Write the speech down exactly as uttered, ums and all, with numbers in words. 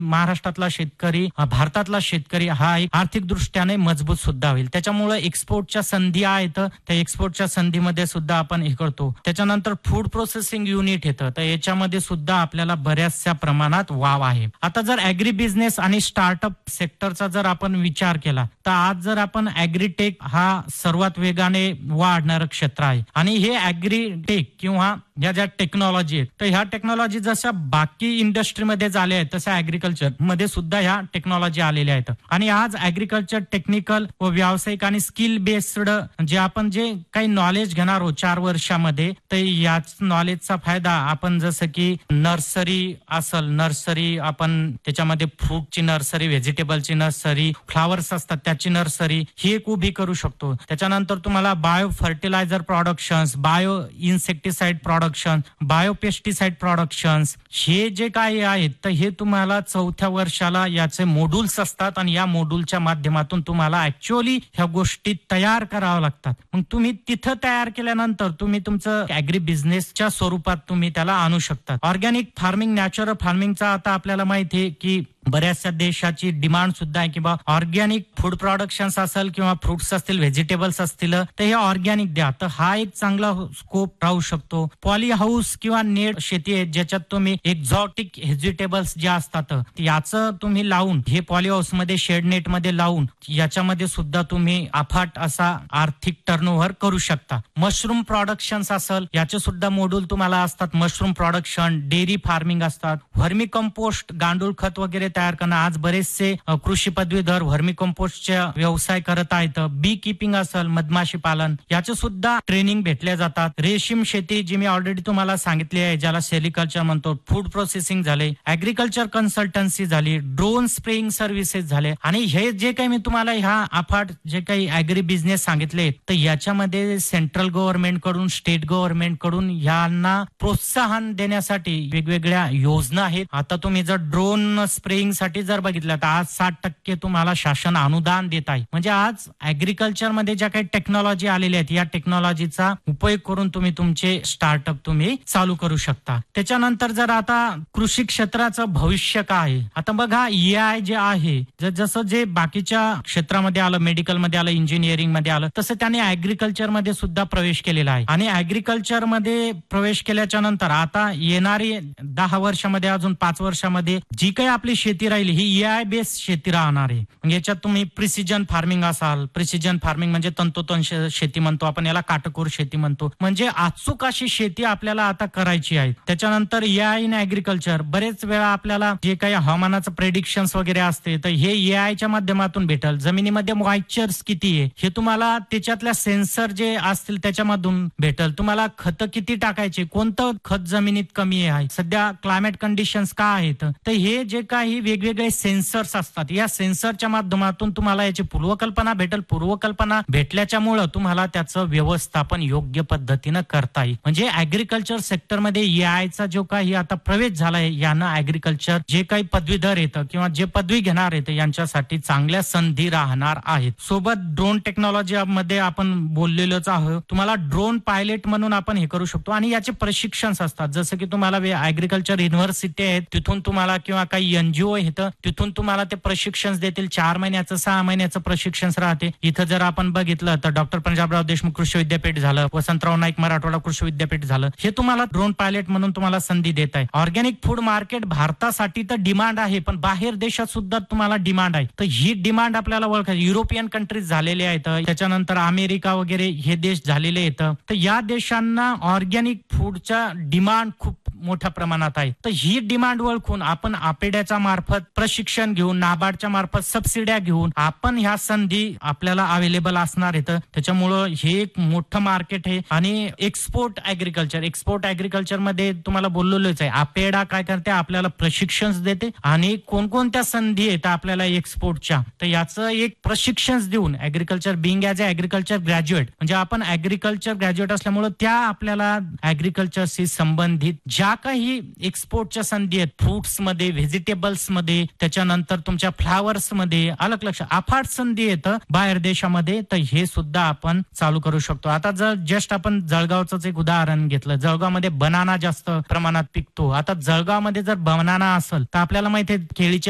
महाराष्ट्रातला शेतकरी, भारतातला शेतकरी हा एक आर्थिक दृष्ट्याने मजबूत सुद्धा होईल. त्याच्यामुळे एक्सपोर्टच्या संधी आहेत, त्या एक्सपोर्टच्या संधीमध्ये सुद्धा आपण हे करतो. त्याच्यानंतर फूड प्रोसेसिंग युनिट येतं, तर याच्यामध्ये सुद्धा आपल्याला बऱ्याचशा प्रमाणात वाव आहे. आता जर ऍग्री बिझनेस आणि स्टार्टअप सेक्टरचा जर आपण विचार केला तर आज जर आपण ऍग्रीटेक हा सर्वात वेगाने वाढणारं क्षेत्र आहे आणि हे ऍग्रीटेक किंवा या ज्या टेक्नॉलॉजी आहेत तर ह्या टेक्नॉलॉजी जशा बाकी इंडस्ट्रीमध्ये झाल्या आहेत तशा ऍग्रीकल्चर मध्ये सुद्धा ह्या टेक्नॉलॉजी आलेल्या आहेत. आणि आज ऍग्रीकल्चर टेक्निकल व व्यावसायिक आणि स्किल बेस्ड जे आपण जे काही नॉलेज घेणार आहोत चार वर्षामध्ये, तर याच नॉलेजचा फायदा आपण जसं की नर्सरी असल, नर्सरी आपण त्याच्यामध्ये फ्रूटची नर्सरी, व्हेजिटेबलची नर्सरी, फ्लावर्स असतात त्याची नर्सरी ही एक उभी करू शकतो. त्याच्यानंतर तुम्हाला bio fertiliser production, bio insecticide production, biopesticide production हे जे काही आहेत तर हे तुम्हाला चौथ्या वर्षाला याचे मॉड्यूल्स असतात आणि या मॉड्यूलच्या माध्यमातून तुम्हाला ऍक्च्युअली ह्या गोष्टी तयार कराव्या लागतात. मग तुम्ही तिथं तयार केल्यानंतर तुम्ही तुमचं ऍग्री बिझनेसच्या स्वरूपात तुम्ही त्याला आणू शकता. ऑर्गॅनिक फार्मिंग, नॅचरल फार्मिंगचा आता आपल्याला माहिती आहे की बऱ्याचशा देशाची डिमांड सुद्धा आहे किंवा ऑर्गॅनिक फूड प्रोडक्शन्स असेल किंवा फ्रुट्स असतील, व्हेजिटेबल्स असतील तर हे ऑर्गॅनिक द्या, तर हा एक चांगला स्कोप राहू शकतो. पॉली हाऊस किंवा नेट शेती आहे ज्याच्यात तुम्ही एक्झॉटिक व्हेजिटेबल्स जे असतात याचं तुम्ही लावून हे पॉली हाऊस मध्ये शेड नेट मध्ये लावून याच्यामध्ये सुद्धा तुम्ही अफाट असा आर्थिक टर्नओव्हर करू शकता. मशरूम प्रोडक्शन्स असेल याचे सुद्धा मॉड्यूल तुम्हाला असतात. मशरूम प्रोडक्शन, डेअरी फार्मिंग असतात, व्हर्मी कंपोस्ट, गांडूळ खत वगैरे तयार करणं. आज बरेचसे कृषी पदवीधर व्हर्मी कंपोस्टच्या व्यवसाय करत आहेत. बी किपिंग असेल, मधमाशी पालन याचे सुद्धा ट्रेनिंग भेटले जातात. रेशीम शेती जी मी ऑलरेडी तुम्हाला सांगितली आहे ज्याला सेरिकल्चर म्हणतो, फूड प्रोसेसिंग झाले, ऍग्रीकल्चर कन्सल्टन्सी झाली, ड्रोन स्प्रेइंग सर्व्हिसेस झाले. आणि हे जे काही मी तुम्हाला ह्या अफाट जे काही ऍग्री बिझनेस सांगितले तर याच्यामध्ये सेंट्रल गव्हर्नमेंट कडून, स्टेट गव्हर्नमेंट कडून यांना प्रोत्साहन देण्यासाठी वेगवेगळ्या योजना आहेत. आता तुम्ही जर ड्रोन स्प्रेइंग साठी जर बघितलं तर आज साठ टक्के तुम्हाला शासन अनुदान देत आहे. म्हणजे आज ऍग्रीकल्चर मध्ये ज्या काही टेक्नॉलॉजी आलेल्या आहेत या टेक्नॉलॉजीचा उपयोग करून तुम्ही तुमचे स्टार्टअप तुम्ही चालू करू शकता. त्याच्यानंतर जर आता कृषी क्षेत्राचं भविष्य काय आहे, आता बघा ए आय जे आहे जसं जे बाकीच्या क्षेत्रामध्ये आलं, मेडिकल मध्ये आलं, इंजिनिअरिंग मध्ये आलं, तसं त्याने ऍग्रीकल्चर मध्ये सुद्धा प्रवेश केलेला आहे. आणि ऍग्रीकल्चर मध्ये प्रवेश केल्याच्या नंतर आता येणारी दहा वर्षामध्ये, अजून पाच वर्षामध्ये जी काही आपली शेती राहिली ही ए आय बेस्ड शेती राहणार आहे. याच्यात तुम्ही प्रिसिजन फार्मिंग असाल, प्रिसिजन फार्मिंग म्हणजे तंतोतंत शेती म्हणतो आपण, याला काटकोर शेती म्हणतो, म्हणजे अचूक अशी शेती आपल्याला आता करायची आहे. त्याच्यानंतर ए आय इन ऍग्रीकल्चर, बरेच वेळा आपल्याला जे काही हवामानाचं प्रेडिक्शन्स वगैरे असते तर हे ए आयच्या माध्यमातून भेटल. जमिनीमध्ये मॉइश्चर्स किती आहे हे तुम्हाला त्याच्यातल्या सेन्सर जे असतील त्याच्यामधून भेटल. तुम्हाला खत किती टाकायचे, कोणतं खत जमिनीत कमी आहे, सध्या क्लायमेट कंडिशन्स काय आहेत, तर हे जे काही वेगवेगळे सेन्सर्स असतात या सेन्सरच्या माध्यमातून तुम्हाला याची पूर्वकल्पना भेटेल. पूर्वकल्पना भेटल्याच्यामुळे तुम्हाला त्याचं व्यवस्थापन योग्य पद्धतीनं करता येईल. म्हणजे ऍग्रीकल्चर सेक्टरमध्ये ए आयचा जो काही आता प्रवेश झालाय यानं ऍग्रीकल्चर जे काही पदवीधर येतं किंवा जे पदवी घेणार येतं यांच्यासाठी चांगल्या संधी राहणार आहेत. सोबत ड्रोन टेक्नॉलॉजी मध्ये आपण बोललेलोच आहोत. तुम्हाला ड्रोन पायलट म्हणून आपण हे करू शकतो आणि याचे प्रशिक्षण असतात. जसं की तुम्हाला ऍग्रीकल्चर युनिव्हर्सिटी आहेत तिथून तुम्हाला किंवा काही एनजीओ येतं तिथून तुम्हाला ते प्रशिक्षण देतील. चार महिन्याचं, सहा महिन्याचं प्रशिक्षण राहते. इथं जर आपण बघितलं तर डॉक्टर पंजाबराव देशमुख कृषी विद्यापीठ झालं, वसंतराव नाईक मराठवाडा कृषी विद्यापीठ झालं, हे तुम्हाला ड्रोन पायलट म्हणून तुम्हाला संधी देत आहे. ऑर्गॅनिक फूड मार्केट भारतासाठी तर डिमांड आहे पण बाहेर देशात सुद्धा तुम्हाला डिमांड आहे. तर ही डिमांड आपल्याला ओळखायची. युरोपियन कंट्रीज झालेले आहेत, त्याच्यानंतर अमेरिका वगैरे हे देश झालेले आहेत. तर या देशांना ऑर्गॅनिक फूडच्या डिमांड खूप मोठ्या प्रमाणात आहे. तर ही डिमांड ओळखून आपण आपेड्याच्या मार्फत प्रशिक्षण घेऊन, नाबार्डच्या मार्फत सबसिड्या घेऊन आपण ह्या संधी आपल्याला अवेलेबल असणार आहेत. त्याच्यामुळं हे एक मोठं मार्केट आहे. आणि एक्सपोर्ट ऍग्रीकल्चर, एक्सपोर्ट ऍग्रीकल्चर मध्ये तुम्हाला बोललेलोच आहे, आपेडा काय करते, आपल्याला प्रशिक्षण देते आणि कोणकोणत्या संधी आहेत आपल्याला एक्सपोर्टच्या, तर याचं एक प्रशिक्षण देऊन agriculture Bing as a agriculture graduate, म्हणजे आपण ऍग्रीकल्चर ग्रॅज्युएट असल्यामुळे त्या आपल्याला ऍग्रीकल्चरशी संबंधित ज्या काही एक्सपोर्टच्या संधी आहेत, फ्रुट्स मध्ये, व्हेजिटेबल्स मध्ये, त्याच्यानंतर तुमच्या फ्लावर्स मध्ये, अलग लक्ष अफाट संधी येतं बाहेर देशामध्ये, तर हे सुद्धा आपण चालू करू शकतो. आता जर जस्ट आपण जळगावच एक उदाहरण घेतलं, जळगावमध्ये बनाना जास्त प्रमाणात पिकतो. आता जळगावमध्ये जर बनाना असेल तर आपल्याला माहिती आहे केळीचे